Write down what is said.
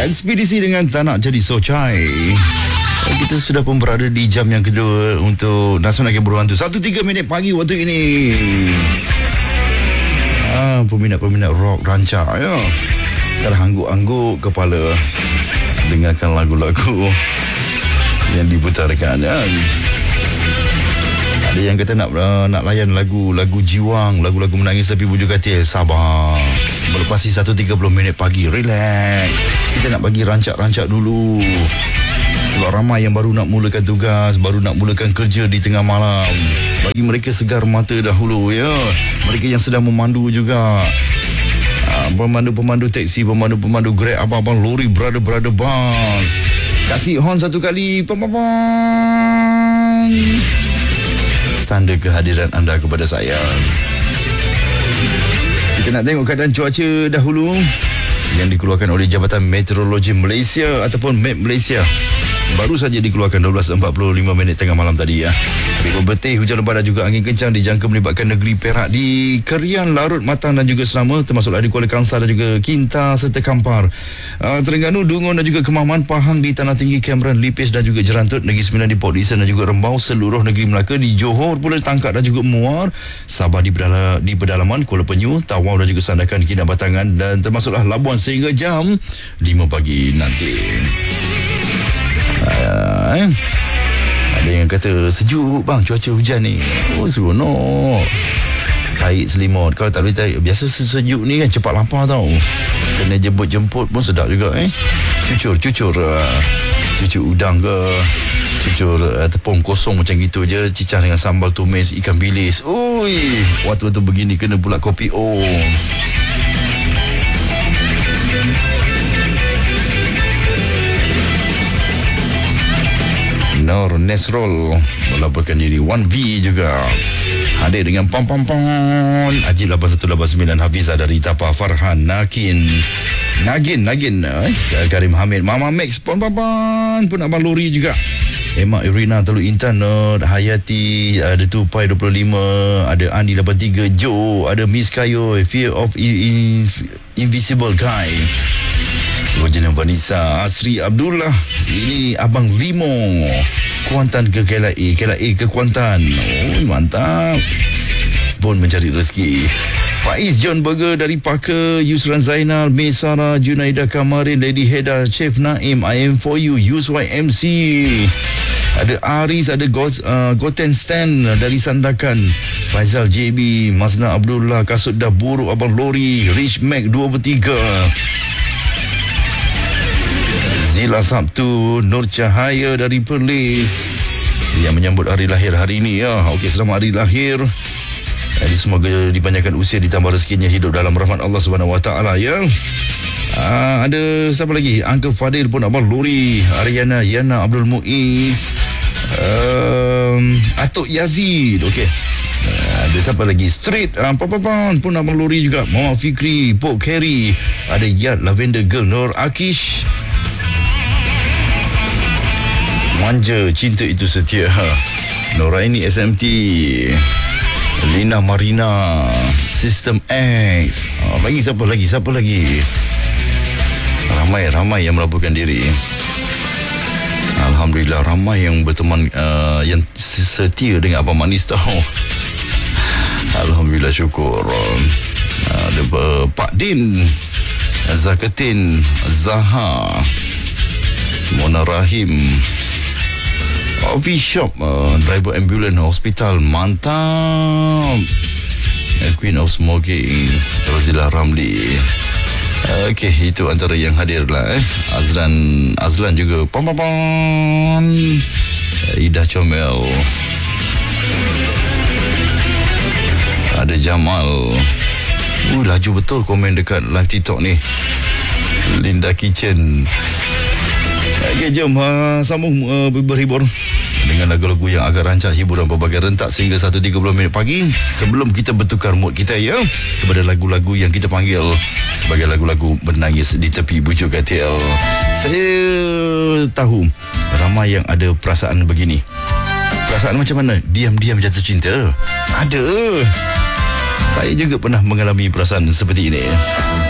Ekspedisi dengan tak nak jadi socai. Kita sudah pun berada di jam yang kedua untuk Nasional Keburu Hantu. 1:03 pagi waktu ini. Peminat-peminat rock rancak ya. Kalau angguk-angguk kepala dengarkan lagu-lagu yang diputarkan ya. Ada yang kata nak layan lagu jiwang, lagu-lagu menangis tapi bujuk hati. Sabar. Melepasi 1:30 pagi, relax. Kita nak bagi rancak-rancak dulu. Sebab ramai yang baru nak mulakan tugas, baru nak mulakan kerja di tengah malam. Bagi mereka segar mata dahulu ya. Mereka yang sedang memandu juga. Pemandu-pemandu teksi, pemandu-pemandu Grab, abang-abang lori, brother-brother bus. Kasih horn satu kali. Tanda kehadiran anda kepada saya. Kita nak tengok keadaan cuaca dahulu yang dikeluarkan oleh Jabatan Meteorologi Malaysia ataupun MET Malaysia. Baru saja dikeluarkan 12:45 tengah malam tadi ya. Ribut betih, hujan lebat dan juga angin kencang dijangka melibatkan negeri Perak di Kerian, Larut, Matang dan juga Selama, termasuklah di Kuala Kangsar dan juga Kinta serta Kampar. Terengganu, Dungun dan juga Kemaman, Pahang di Tanah Tinggi, Cameron, Lipis dan juga Jerantut, Negeri Sembilan di Port Dickson dan juga Rembau, seluruh negeri Melaka di Johor pula, Tangkak dan juga Muar, Sabah di pedalaman, Kuala Penyu, Tawau dan juga Sandakan, Kinabatangan dan termasuklah Labuan sehingga jam 5 pagi nanti. Ada yang kata sejuk bang cuaca hujan ni. Oh seronok. Tarik selimut. Kalau tak boleh tarik, biasa sejuk ni kan cepat lapar tau. Kena jemput-jemput pun sedap juga Cucur udang ke, cucur tepung kosong macam gitu je, cicah dengan sambal tumis ikan bilis. Oi, waktu-waktu begini kena pula kopi Nur Nesrol melaporkan diri. 1V juga hadir dengan pom Ajib 8189, Hafizah dari Tapa, Farhan, Nagin, Karim Hamid, Mama Max, pon pun abang lori juga. Emak Irina, Teluk Intan, Hayati, ada Tupai 25, ada Andi 83, Joe, ada Miss Kayo, Fear of Invisible Guy, Rojana Vanessa, Asri Abdullah. Ini Abang Limo, Kuantan ke KLA ke Kuantan. Oh mantap. Pun mencari rezeki. Faiz John Burger dari Parker, Yusran Zainal, Mesara, Junaida Kamarin, Lady Heda, Chef Naim, I am for you, USYMC. Ada Aris, ada Goten Stan dari Sandakan, Faizal JB, Masna Abdullah, Kasut dah buruk abang lori, Rich Mac 2/3. Zila Sabtu, Nur Cahaya dari Perlis yang menyambut hari lahir hari ini ya. Okey, selamat hari lahir. Semoga dipanjangkan usia, ditambah rezekinya, hidup dalam rahmat Allah Subhanahu Wa Taala ya. Ada siapa lagi? Uncle Fadil pun abang lori, Ariana, Yana, Abdul Muiz, Atuk Yazid. Okey. Ada siapa lagi? Street pun abang lori juga. Muhammad Fikri, Pok Kerry, ada Yad, Lavender Girl, Nur Akish, Manja, Cinta Itu Setia, Noraini SMT, Lina Marina, System X. Lagi siapa lagi? Ramai yang melaporkan diri. Alhamdulillah ramai yang berteman, yang setia dengan Abang Manis tau. Alhamdulillah, syukur. Ada Pak Din, Zakatin, Zaha, Mona Rahim, Coffee Shop, driver ambulans, hospital, mantap. Queen of Smoking, Rozila Ramli. Okey, itu antara yang hadir lah. Azlan juga, Ida Comel, ada Jamal. Laju betul komen dekat live TikTok ni. Linda Kitchen. Okey, jom sambung berhibur dengan lagu-lagu yang agak rancak, hiburan berbagai rentak sehingga 1:30 pagi. Sebelum kita bertukar mood kita ya kepada lagu-lagu yang kita panggil sebagai lagu-lagu menangis di tepi bujuk katil. Saya tahu ramai yang ada perasaan begini. Perasaan macam mana? Diam-diam jatuh cinta. Ada. Saya juga pernah mengalami perasaan seperti ini.